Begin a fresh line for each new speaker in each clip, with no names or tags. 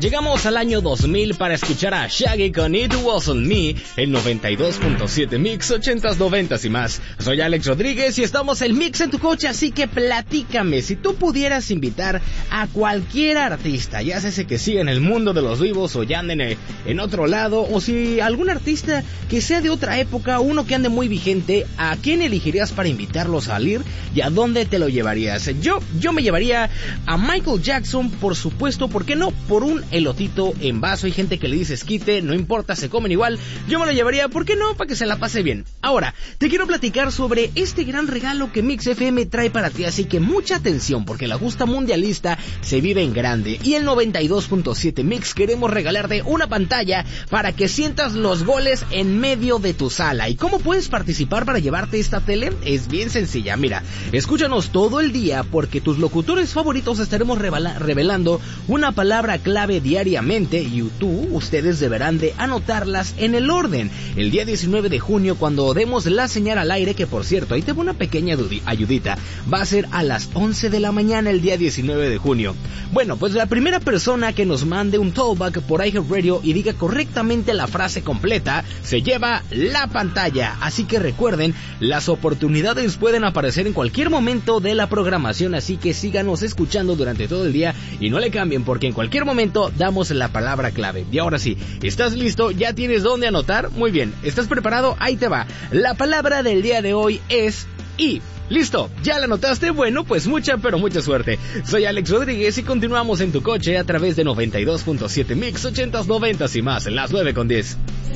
Llegamos al año 2000 para escuchar a Shaggy con It Wasn't Me, el 92.7 Mix, 80s, 90s y más. Soy Alex Rodríguez y estamos en Mix en tu coche, así que platícame, si tú pudieras invitar a cualquier artista, ya sea que siga en el mundo de los vivos o ya anden en otro lado, o si algún artista que sea de otra época, uno que ande muy vigente, ¿a quién elegirías para invitarlo a salir y a dónde te lo llevarías? Yo me llevaría a Michael Jackson, por supuesto, ¿por qué no? Por un elotito en vaso. Hay gente que le dice esquite, no importa, se comen igual. Yo me lo llevaría, ¿por qué no? Para que se la pase bien. Ahora, te quiero platicar sobre este gran regalo que Mix FM trae para ti, así que mucha atención, porque la justa mundialista se vive en grande. Y el 92.7 Mix queremos regalarte una pantalla para que sientas los goles en medio de tu sala. ¿Y cómo puedes participar para llevarte esta tele? Es bien sencilla, mira, escúchanos todo el día, porque tus locutores favoritos estaremos revelando una palabra clave diariamente y ustedes deberán de anotarlas en el orden. El día 19 de junio, cuando demos la señal al aire, que por cierto, ahí te voy una pequeña ayudita, va a ser a las 11 de la mañana el día 19 de junio. Bueno, pues la primera persona que nos mande un throwback por iHeartRadio y diga correctamente la frase completa, se lleva la pantalla. Así que recuerden, las oportunidades pueden aparecer en cualquier momento de la programación, así que síganos escuchando durante todo el día y no le cambien, porque en cualquier momento damos la palabra clave. Y ahora sí, ¿estás listo? ¿Ya tienes dónde anotar? Muy bien, ¿estás preparado? Ahí te va. La palabra del día de hoy es I. ¿Listo? ¿Ya la anotaste? Bueno, pues mucha suerte. Soy Alex Rodríguez y continuamos en tu coche a través de 92.7 Mix, 80s, 90s y más, en las 9:10.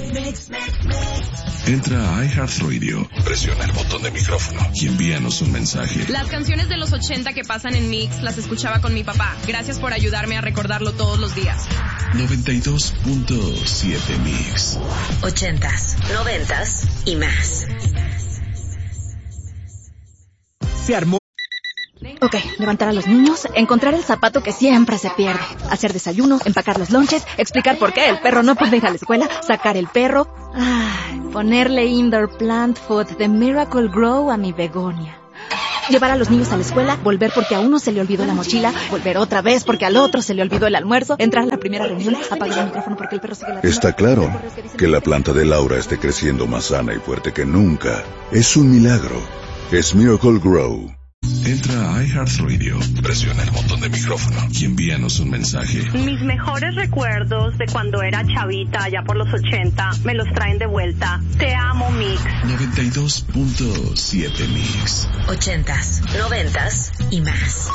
Entra a iHeartRadio, presiona el botón de micrófono y envíanos un mensaje.
Las canciones de los 80 que pasan en Mix las escuchaba con mi papá. Gracias por ayudarme a recordarlo todos los días.
92.7 Mix.
80s, 90s y más.
Se armó.
Ok, levantar a los niños, encontrar el zapato que siempre se pierde, hacer desayuno, empacar los lonches, explicar por qué el perro no puede ir a la escuela, sacar el perro, ponerle indoor plant food de Miracle Grow a mi begonia. Llevar a los niños a la escuela, volver porque a uno se le olvidó la mochila, volver otra vez porque al otro se le olvidó el almuerzo, entrar a la primera reunión, apagar el micrófono porque el perro sigue ladrando.
Está claro que la planta de Laura esté creciendo más sana y fuerte que nunca. Es un milagro. Es Miracle Grow. Entra a iHeartRadio, presiona el botón de micrófono y envíanos un mensaje.
Mis mejores recuerdos de cuando era chavita, allá por los 80, me los traen de vuelta. Te amo, Mix.
92.7 Mix.
80s, 90s y más.